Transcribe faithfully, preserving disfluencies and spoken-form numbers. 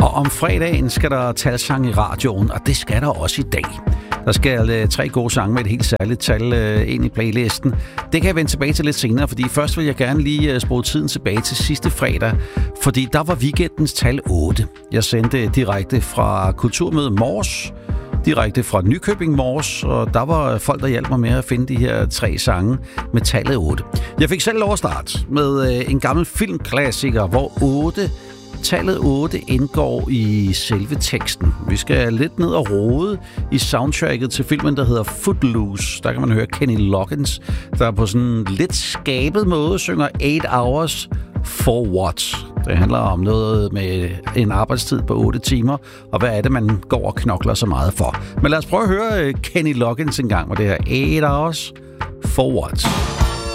Og om fredagen skal der talsang i radioen, og det skal der også i dag. Der skal uh, tre gode sange med et helt særligt tal uh, ind i playlisten. Det kan jeg vende tilbage til lidt senere, fordi først vil jeg gerne lige uh, spole tiden tilbage til sidste fredag, fordi der var weekendens tal otte. Jeg sendte direkte fra Kulturmødet Mors, direkte fra Nykøbing Mors, og der var folk, der hjalp mig med at finde de her tre sange med tallet otte. Jeg fik selv lov at starte med uh, en gammel filmklassiker, hvor otte tallet otte indgår i selve teksten. Vi skal lidt ned og rode i soundtracket til filmen, der hedder Footloose. Der kan man høre Kenny Loggins, der på sådan en lidt skabet måde synger eight hours for what? Det handler om noget med en arbejdstid på otte timer, og hvad er det, man går og knokler så meget for? Men lad os prøve at høre Kenny Loggins en gang med det her eight hours for what?